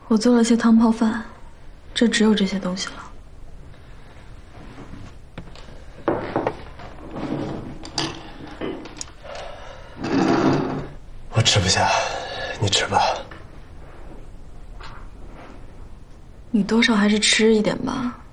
我做了些汤泡饭，这只有这些东西了。 我吃不下，你吃吧。 你多少还是吃一点吧。